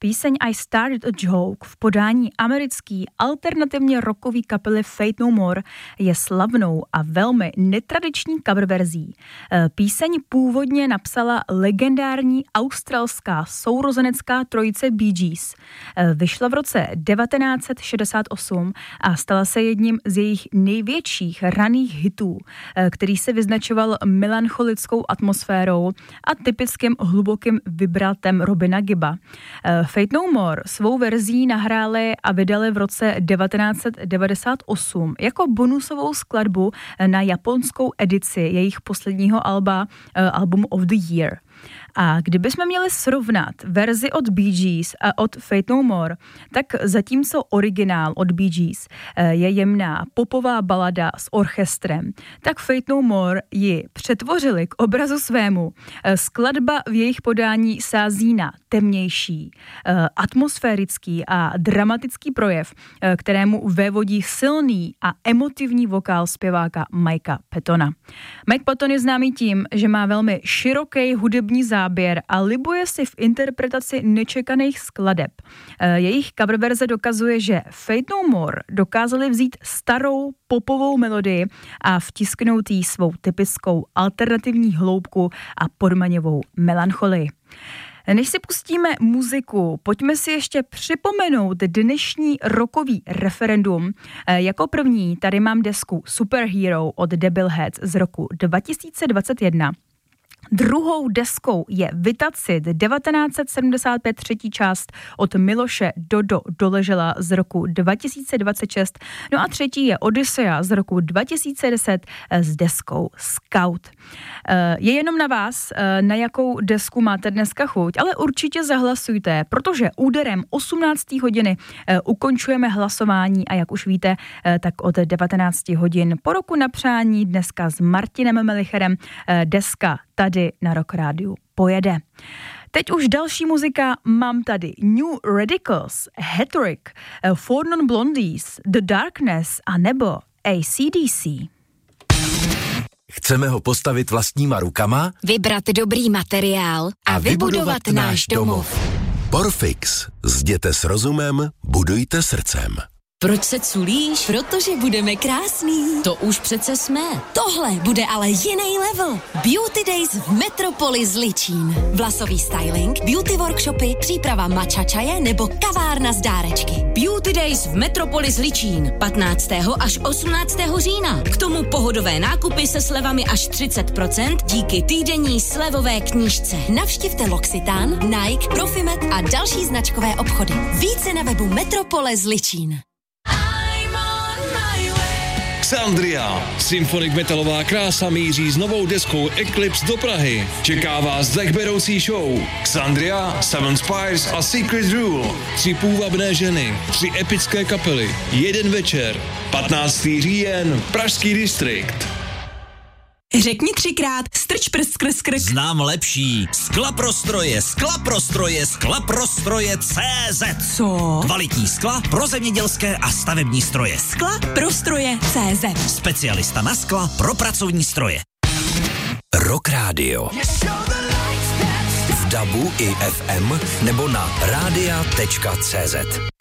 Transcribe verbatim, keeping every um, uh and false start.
píseň I Started a Joke v podání americký alternativně rockový kapely Faith No More je slavnou a velmi netradiční coververzí. Píseň původně napsala legendární australská sourozenecká trojice Bee Gees. Vyšla v roce devatenáct set šedesát osm a stala se jedním z jejich největších raných hitů, který se vyznačoval melancholickou atmosférou a typickým hlubokým vibratem Robina Gibba. Faith No More svou verzí nahráli a vydali v roce devatenáct set devadesát osm jako bonusovou skladbu na japonskou edici jejich posledního alba Album of the Year. A kdybychom měli srovnat verzi od Bee Gees a od Faith No More, tak zatímco originál od Bee Gees je jemná popová balada s orchestrem, tak Faith No More ji přetvořili k obrazu svému. Skladba v jejich podání sází na temnější, atmosférický a dramatický projev, kterému vévodí silný a emotivní vokál zpěváka Mikea Pattona. Mike Patton je známý tím, že má velmi široký hudební záběr a libuje si v interpretaci nečekaných skladeb. Jejich coververze dokazuje, že Faith No More dokázali vzít starou popovou melodii a vtisknout jí svou typickou alternativní hloubku a podmaňovou melancholii. Než si pustíme muziku, pojďme si ještě připomenout dnešní rockový referendum. Jako první tady mám desku Superhero od Debil Heads z roku dva tisíce dvacet jedna. Druhou deskou je Vitacit devatenáct set sedmdesát pět třetí část od Miloše Dodo Doležela z roku dva tisíce dvacet šest. No a třetí je Odyssea z roku dva tisíce deset s deskou Scout. Je jenom na vás, na jakou desku máte dneska chuť, ale určitě zahlasujte, protože úderem osmnácté hodiny ukončujeme hlasování a jak už víte, tak od devatenáct hodin po roku na přání dneska s Martinem Melicherem deska tady na Rock Rádiu pojede. Teď už další muzika, mám tady New Radicals, Hattrick, Four Non Blondies, The Darkness a nebo A C D C. Chceme ho postavit vlastníma rukama, vybrat dobrý materiál a, a vybudovat, vybudovat náš domov. Porfix. Zděte s rozumem, budujte srdcem. Proč se culíš? Protože budeme krásný. To už přece jsme. Tohle bude ale jiný level. Beauty Days v Metropolis Ličín. Vlasový styling, beauty workshopy, příprava matcha čaje nebo kavárna z dárečky. Beauty Days v Metropolis Ličín. patnáctého až osmnáctého října. K tomu pohodové nákupy se slevami až třicet procent díky týdenní slevové knížce. Navštivte L'Occitane, Nike, Profimet a další značkové obchody. Více na webu Metropolis Ličín. Xandria. Symphonic metalová krása míří s novou deskou Eclipse do Prahy. Čeká vás dechberoucí show. Xandria, Seven Spires a Secret Rule. Tři půvabné ženy, tři epické kapely, jeden večer. patnáctého října, Pražský distrikt. Řekni třikrát, strč prst skrz krk. Znám lepší. Sklaprostroje, sklaprostroje, sklaprostroje C Z. Co? Kvalitní skla pro zemědělské a stavební stroje. Skla pro stroje C Z. Specialista na skla pro pracovní stroje. Rock Radio. V dabu i F M nebo na rádia tečka cé zet.